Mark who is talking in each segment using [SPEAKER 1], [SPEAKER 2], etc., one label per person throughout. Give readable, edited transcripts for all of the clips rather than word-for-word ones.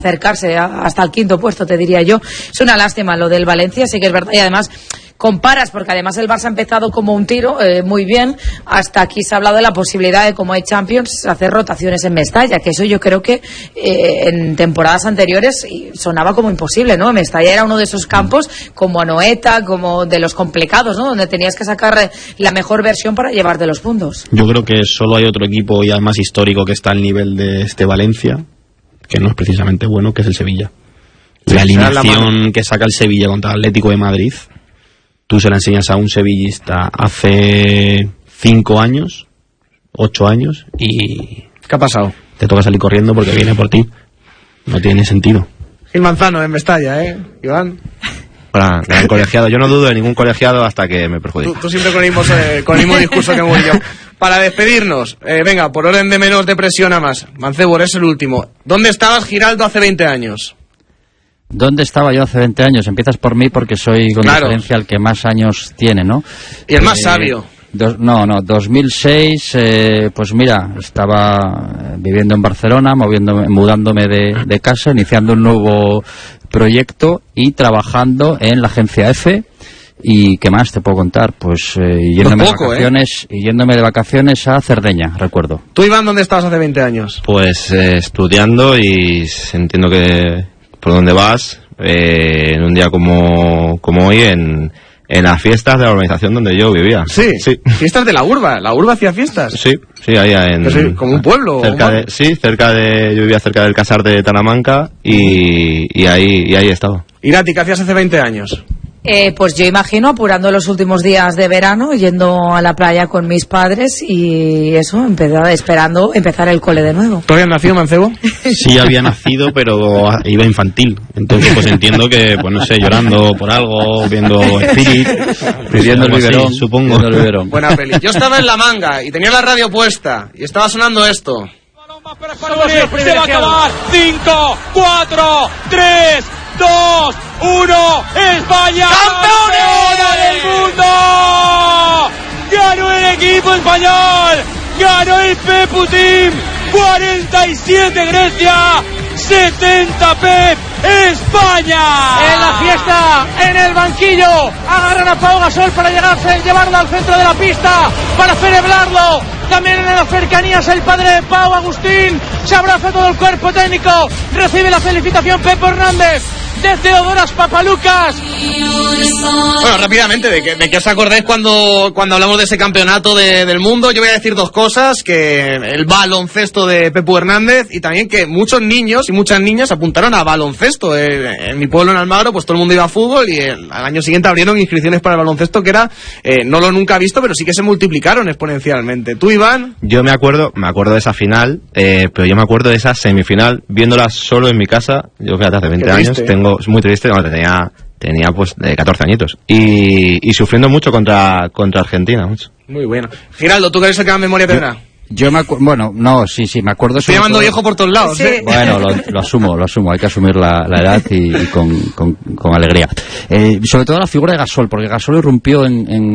[SPEAKER 1] acercarse hasta el quinto puesto, te diría yo. Es una lástima lo del Valencia, sí que es verdad, y además comparas, porque además el Barça ha empezado como un tiro, muy bien, hasta aquí se ha hablado de la posibilidad de, como hay Champions, hacer rotaciones en Mestalla, que eso yo creo que en temporadas anteriores sonaba como imposible, ¿no? Mestalla era uno de esos campos, como Anoeta, como de los complicados, ¿no? Donde tenías que sacar la mejor versión para llevarte los puntos.
[SPEAKER 2] Yo creo que solo hay otro equipo y además histórico que está al nivel de este Valencia, que no es precisamente bueno, que es el Sevilla. La alineación que saca el Sevilla contra el Atlético de Madrid, tú se la enseñas a un sevillista hace 5 años, 8 años, y...
[SPEAKER 3] ¿Qué ha pasado?
[SPEAKER 2] Te toca salir corriendo porque viene por ti. No tiene sentido.
[SPEAKER 3] Gil Manzano en Mestalla, Iván.
[SPEAKER 4] Hola, gran colegiado. Yo no dudo de ningún colegiado hasta que me perjudique.
[SPEAKER 3] Tú siempre con el mismo discurso que hemos yo. Para despedirnos, venga, por orden de menos depresión a más. Mancebo, eres el último. ¿Dónde estabas, Giraldo, hace 20 años?
[SPEAKER 5] ¿Dónde estaba yo hace 20 años? Empiezas por mí porque soy con diferencia el que más años tiene, ¿no?
[SPEAKER 3] Y el más sabio.
[SPEAKER 5] 2006, pues mira, estaba viviendo en Barcelona, mudándome de casa, iniciando un nuevo proyecto y trabajando en la agencia F. ¿Y qué más te puedo contar? Pues yéndome de vacaciones a Cerdeña, recuerdo.
[SPEAKER 3] ¿Tú, Iván, dónde estabas hace 20 años?
[SPEAKER 4] Pues estudiando, y entiendo que por dónde vas, en un día como hoy, en las fiestas de la organización donde yo vivía.
[SPEAKER 3] Sí. Fiestas de la urba hacía fiestas.
[SPEAKER 4] Sí, ahí en...
[SPEAKER 3] como un pueblo.
[SPEAKER 4] Yo vivía cerca del Casar de Talamanca y ahí estaba.
[SPEAKER 3] Irati, ¿qué hacías hace 20 años?
[SPEAKER 1] Pues yo imagino apurando los últimos días de verano, yendo a la playa con mis padres y eso, esperando empezar el cole de nuevo.
[SPEAKER 3] ¿Tú habías nacido, Mancebo?
[SPEAKER 2] Sí, había nacido, pero iba infantil. Entonces pues entiendo que, pues no sé, llorando por algo, viendo Spirit,
[SPEAKER 5] pidiendo el biberón,
[SPEAKER 2] supongo.
[SPEAKER 3] Buena peli. Yo estaba en La Manga y tenía la radio puesta y estaba sonando esto.
[SPEAKER 6] Se va a acabar. 5, 4, 3, 2, 1, España, campeona del mundo. Ganó el equipo español, ganó el Pepu Team. 47 Grecia, 70 Pep España.
[SPEAKER 7] En la fiesta, en el banquillo, agarran a Pau Gasol para llevarlo al centro de la pista, para celebrarlo. También en las cercanías el padre de Pau, Agustín, se abraza todo el cuerpo técnico, recibe la felicitación Pepe Hernández de Teodoras Papalucas.
[SPEAKER 3] Bueno, rápidamente, ¿de qué os acordáis cuando hablamos de ese campeonato del mundo? Yo voy a decir dos cosas, que el baloncesto de Pepu Hernández y también que muchos niños y muchas niñas apuntaron a baloncesto. En mi pueblo, en Almagro, pues todo el mundo iba a fútbol y al año siguiente abrieron inscripciones para el baloncesto, que era, no lo nunca visto, pero sí que se multiplicaron exponencialmente. ¿Tú, Iván?
[SPEAKER 4] Yo me acuerdo de esa final, pero yo me acuerdo de esa semifinal, viéndola solo en mi casa. Yo fíjate, hace 20 años, es muy triste, tenía pues 14 añitos y sufriendo mucho contra Argentina, mucho.
[SPEAKER 3] Muy bueno. Giraldo, ¿tú crees que más memoria tendrá?
[SPEAKER 5] Yo me acuerdo, sí, me acuerdo.
[SPEAKER 3] Estoy llamando viejo por todos lados, ¿eh?
[SPEAKER 5] Bueno, lo asumo, hay que asumir la edad y con alegría. Sobre todo la figura de Gasol, porque Gasol irrumpió en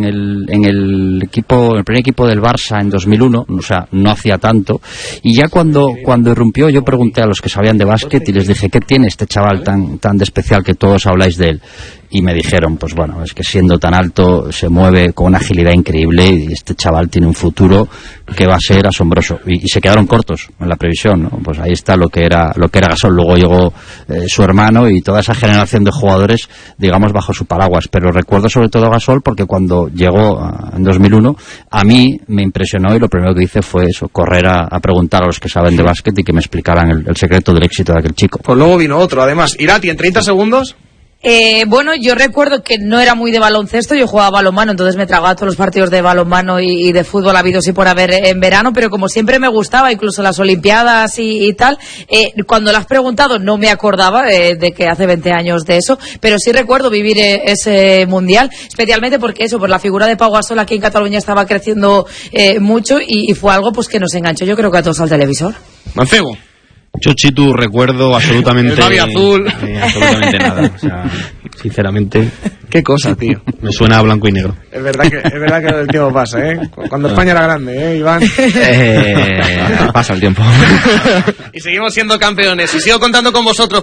[SPEAKER 5] el primer equipo del Barça en 2001, o sea, no hacía tanto, y ya cuando irrumpió yo pregunté a los que sabían de básquet y les dije, ¿qué tiene este chaval tan de especial que todos habláis de él? Y me dijeron, pues bueno, es que siendo tan alto se mueve con una agilidad increíble y este chaval tiene un futuro que va a ser asombroso. Y se quedaron cortos en la previsión, ¿no? Pues ahí está lo que era Gasol. Luego llegó su hermano y toda esa generación de jugadores, digamos, bajo su paraguas. Pero recuerdo sobre todo a Gasol porque cuando llegó en 2001, a mí me impresionó y lo primero que hice fue eso, correr a preguntar a los que saben de básquet y que me explicaran el secreto del éxito de aquel chico.
[SPEAKER 3] Pues luego vino otro, además. Irati, en 30 segundos...
[SPEAKER 1] Bueno, yo recuerdo que no era muy de baloncesto, yo jugaba balonmano, entonces me tragaba todos los partidos de balonmano y de fútbol habidos y por haber en verano, pero como siempre me gustaba, incluso las olimpiadas y tal, cuando lo has preguntado no me acordaba de que hace 20 años de eso, pero sí recuerdo vivir ese mundial, especialmente porque eso, por la figura de Pau Gasol aquí en Cataluña estaba creciendo mucho y fue algo pues que nos enganchó, yo creo que a todos al televisor.
[SPEAKER 3] Mancebo.
[SPEAKER 2] Chochitu, recuerdo absolutamente...
[SPEAKER 3] El Babi azul.
[SPEAKER 2] Absolutamente nada, o sea, sinceramente...
[SPEAKER 3] Qué cosa, tío.
[SPEAKER 2] Me suena a blanco y negro.
[SPEAKER 3] Es verdad que el tiempo pasa, ¿eh? Cuando España era grande, Iván?
[SPEAKER 4] Pasa el tiempo.
[SPEAKER 3] Y seguimos siendo campeones. Y sigo contando con vosotros.